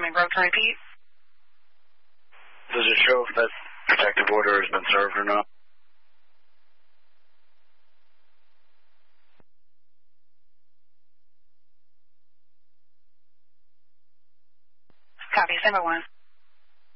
Wyoming Road to repeat. Does it show if that protective order has been served or not? Copy, stand by 1.